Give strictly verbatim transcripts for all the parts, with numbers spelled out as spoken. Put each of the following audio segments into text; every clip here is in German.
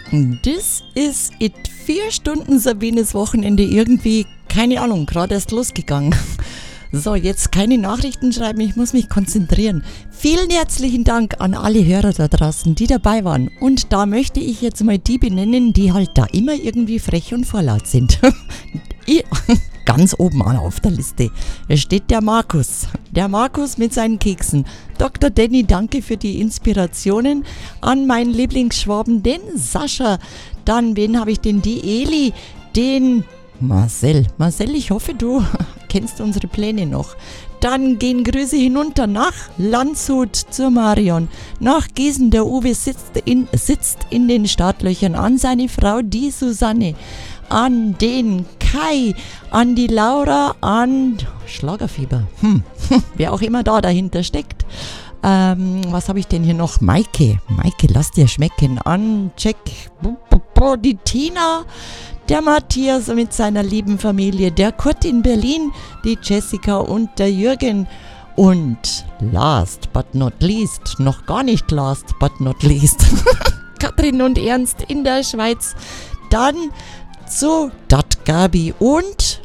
Das ist it. Vier Stunden Sabines Wochenende irgendwie, keine Ahnung, gerade erst losgegangen. So, jetzt keine Nachrichten schreiben, ich muss mich konzentrieren. Vielen herzlichen Dank an alle Hörer da draußen, die dabei waren. Und da möchte ich jetzt mal die benennen, die halt da immer irgendwie frech und vorlaut sind. Ich, ganz oben an auf der Liste. Da steht der Markus. Der Markus mit seinen Keksen. Doktor Danny, danke für die Inspirationen. An meinen Lieblingsschwaben, den Sascha. Dann, wen habe ich denn? Die Eli. Den Marcel. Marcel, ich hoffe, du kennst unsere Pläne noch. Dann gehen Grüße hinunter nach Landshut zur Marion. Nach Gießen, der Uwe sitzt in, sitzt in den Startlöchern. An seine Frau, die Susanne. An den Kai, an die Laura, an Schlagerfieber, hm. Wer auch immer da dahinter steckt. Ähm, was habe ich denn hier noch? Maike, Maike, lass dir schmecken. An Jack, die Tina, der Matthias mit seiner lieben Familie, der Kurt in Berlin, die Jessica und der Jürgen. Und last but not least, noch gar nicht last but not least, Katrin und Ernst in der Schweiz. Dann zu Dat Gabi und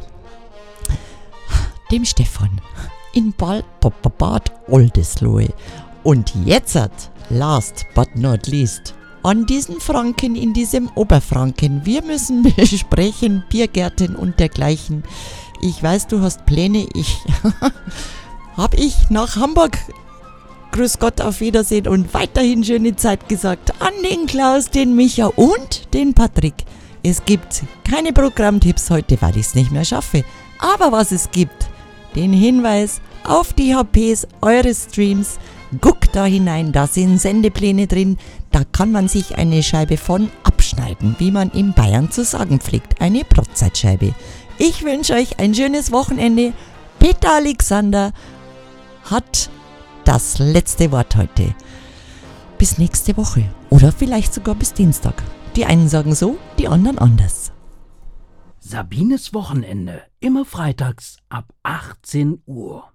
dem Stefan in Bad, Bad Oldesloe. Und jetzt, last but not least, an diesen Franken in diesem Oberfranken. Wir müssen besprechen, Biergärten und dergleichen. Ich weiß, du hast Pläne. Ich habe ich nach Hamburg. Grüß Gott, auf Wiedersehen und weiterhin schöne Zeit gesagt. An den Klaus, den Micha und den Patrick. Es gibt keine Programmtipps heute, weil ich es nicht mehr schaffe. Aber was es gibt, den Hinweis auf die H Ps eures Streams. Guckt da hinein, da sind Sendepläne drin. Da kann man sich eine Scheibe von abschneiden, wie man in Bayern zu sagen pflegt. Eine Brotzeitscheibe. Ich wünsche euch ein schönes Wochenende. Peter Alexander hat das letzte Wort heute. Bis nächste Woche oder vielleicht sogar bis Dienstag. Die einen sagen so, die anderen anders. Sabines Wochenende, immer freitags ab achtzehn Uhr.